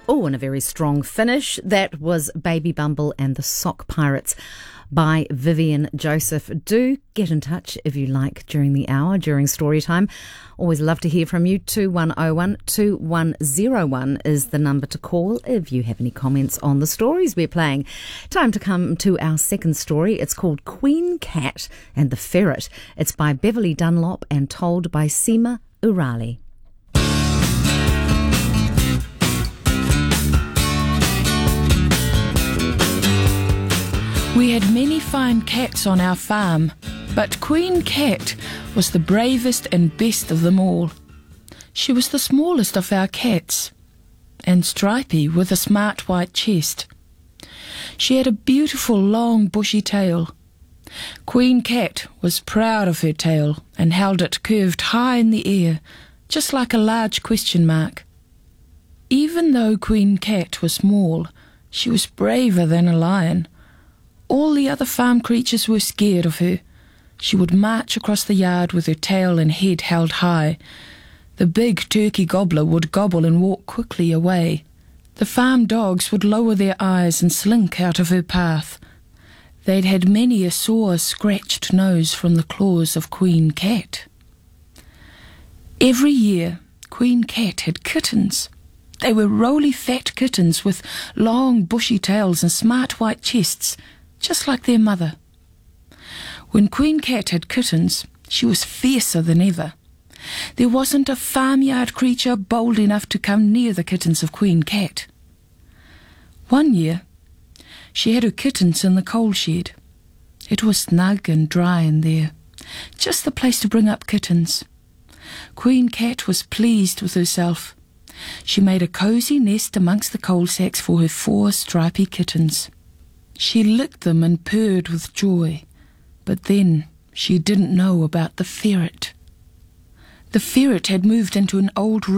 Oh, and a very strong finish. That was Baby Bumble and the Sock Pirates by Vivian Joseph. Do get in touch if you like during the hour, during story time. Always love to hear from you. 2101 2101 is the number to call if you have any comments on the stories we're playing. Time to come to our second story. It's called Queen Cat and the Ferret. It's by Beverly Dunlop and told by Seema Urali. We had many fine cats on our farm, but Queen Cat was the bravest and best of them all. She was the smallest of our cats, and stripy with a smart white chest. She had a beautiful long bushy tail. Queen Cat was proud of her tail and held it curved high in the air, just like a large question mark. Even though Queen Cat was small, she was braver than a lion. All the other farm creatures were scared of her. She would march across the yard with her tail and head held high. The big turkey gobbler would gobble and walk quickly away. The farm dogs would lower their eyes and slink out of her path. They'd had many a sore, scratched nose from the claws of Queen Cat. Every year, Queen Cat had kittens. They were roly fat kittens with long bushy tails and smart white chests, just like their mother. When Queen Cat had kittens, she was fiercer than ever. There wasn't a farmyard creature bold enough to come near the kittens of Queen Cat. One year, she had her kittens in the coal shed. It was snug and dry in there, just the place to bring up kittens. Queen Cat was pleased with herself. She made a cosy nest amongst the coal sacks for her 4 stripy kittens. She licked them and purred with joy, but then she didn't know about the ferret. The ferret had moved into an old